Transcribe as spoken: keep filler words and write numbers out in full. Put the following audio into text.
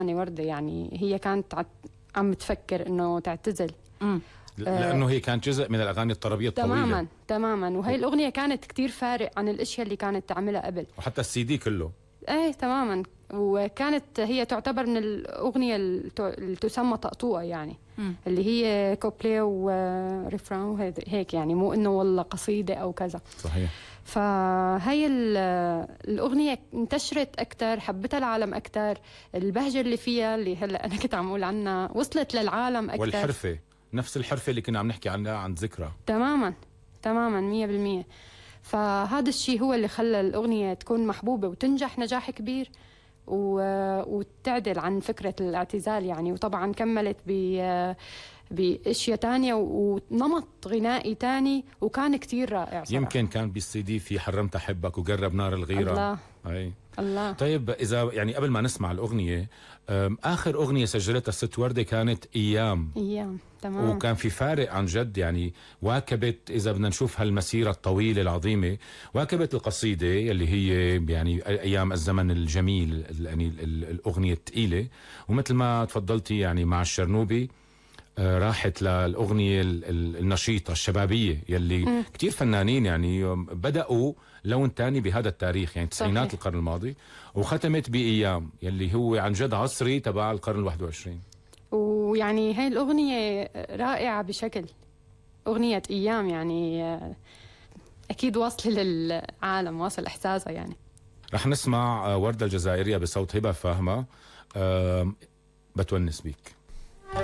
يعني وردة يعني هي كانت عم تفكر انه تعتزل. امم لانه هي كانت جزء من الاغاني الطربيه الطويله. تماما تماما، وهي الاغنيه كانت كتير فارق عن الاشياء اللي كانت تعملها قبل، وحتى السي دي كله. ايه تماما. وكانت هي تعتبر من الاغنيه اللي تسمى طقطوقه يعني، م. اللي هي كوبليه وريفران وهيك يعني، مو انه والله قصيده او كذا. صحيح. فهي الأغنية انتشرت أكتر، حبتها العالم أكتر، البهجة اللي فيها اللي هلأ أنا كنت عم أقول عنها وصلت للعالم أكتر. والحرفة، نفس الحرفة اللي كنا عم نحكي عنها عن ذكرى. تماما تماما مية بالمية. فهذا الشيء هو اللي خلى الأغنية تكون محبوبة وتنجح نجاح كبير و... وتعدل عن فكرة الاعتزال يعني. وطبعا كملت ب باشياء تانية ونمط غنائي تاني، وكان كتير رائع صراحة. يمكن كان بالسي دي في حرمت احبك وقرب نار الغيرة. الله. اي الله. طيب اذا يعني قبل ما نسمع الاغنية، اخر اغنية سجلتها الست وردة كانت ايام. ايام تمام. وكان في فارق عن جد يعني، واكبت اذا بدنا نشوف هالمسيرة الطويلة العظيمة، واكبت القصيدة اللي هي يعني ايام الزمن الجميل، يعني الاغنية الثقيلة. ومثل ما تفضلتي يعني مع الشرنوبي راحت للأغنية النشيطة الشبابية يلي م. كتير فنانين يعني بدأوا لون تاني بهذا التاريخ يعني تسعينات القرن الماضي، وختمت بأيام يلي هو عن جد عصري تبع القرن الواحد وعشرين. ويعني هاي الأغنية رائعة بشكل، أغنية أيام يعني أكيد واصلة للعالم، واصل إحساسها يعني. رح نسمع وردة الجزائرية بصوت هبة فاهمة، أه بتونس بيك.